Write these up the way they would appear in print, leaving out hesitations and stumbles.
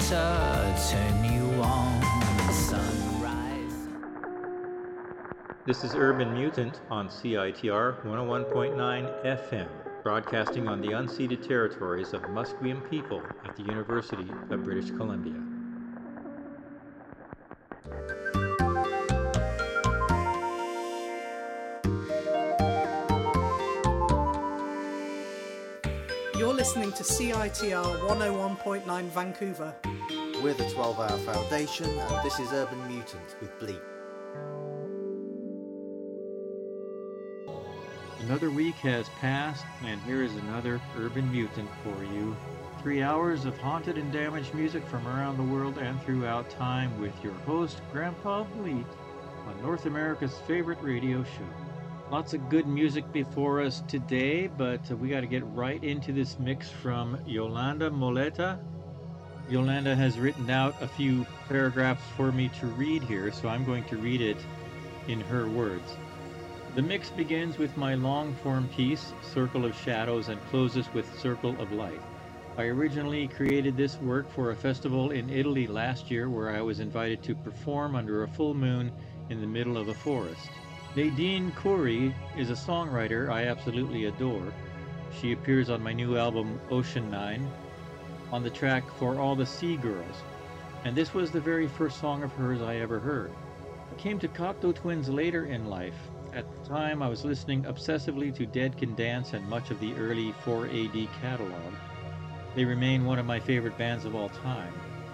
turn you on. Sunrise. This is Urban Mutant on CITR 101.9 FM, broadcasting on the unceded territories of Musqueam people at the University of British Columbia. You're listening to CITR 101.9 Vancouver. We're the 12-Hour Foundation, and this is Urban Mutant with Bleep. Another week has passed, and here is another Urban Mutant for you. 3 hours of haunted and damaged music from around the world and throughout time with your host, Grandpa Bleep, on North America's favorite radio show. Lots of good music before us today, but we got to get right into this mix from Yolanda Moleta. Yolanda has written out a few paragraphs for me to read here, so I'm going to read it in her words. The mix begins with my long-form piece, Circle of Shadows, and closes with Circle of Light. I originally created this work for a festival in Italy last year where I was invited to perform under a full moon in the middle of a forest. Nadine Khoury is a songwriter I absolutely adore. She appears on my new album Ocean 9 on the track For All the Sea Girls, and this was the very first song of hers I ever heard. I came to Cocteau Twins later in life. At the time I was listening obsessively to Dead Can Dance and much of the early 4AD catalog. They remain one of my favorite bands of all time.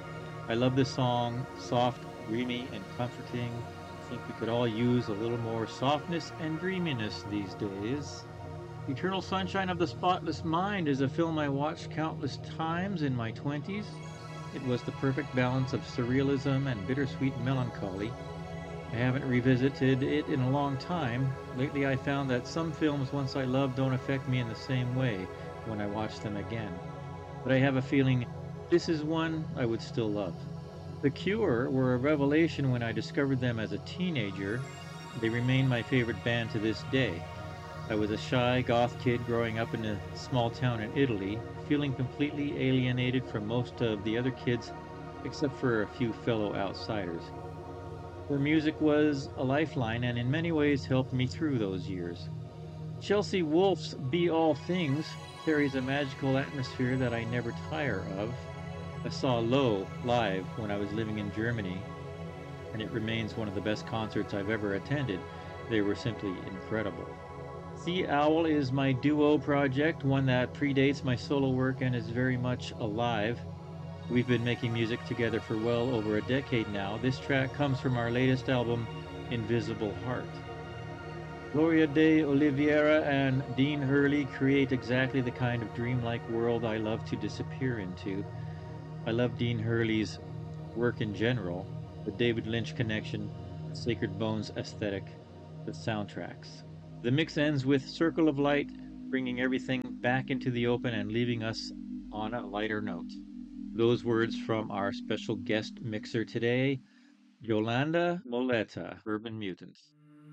I love this song, soft, dreamy, and comforting. I think we could all use a little more softness and dreaminess these days. Eternal Sunshine of the Spotless Mind is a film I watched countless times in my 20s. It was the perfect balance of surrealism and bittersweet melancholy. I haven't revisited it in a long time. Lately I found that some films once I loved don't affect me in the same way when I watch them again. But I have a feeling this is one I would still love. The Cure were a revelation when I discovered them as a teenager. They remain my favorite band to this day. I was a shy goth kid growing up in a small town in Italy, feeling completely alienated from most of the other kids except for a few fellow outsiders. Their music was a lifeline and in many ways helped me through those years. Chelsea Wolfe's Be All Things carries a magical atmosphere that I never tire of. I saw Low live when I was living in Germany, and it remains one of the best concerts I've ever attended. They were simply incredible. Sea Owl is my duo project, one that predates my solo work and is very much alive. We've been making music together for well over a decade now. This track comes from our latest album, Invisible Heart. Gloria de Oliveira and Dean Hurley create exactly the kind of dreamlike world I love to disappear into. I love Dean Hurley's work in general, the David Lynch connection, Sacred Bones aesthetic, the soundtracks. The mix ends with Circle of Light, bringing everything back into the open and leaving us on a lighter note. Those words from our special guest mixer today, Yolanda Moleta, Urban Mutants.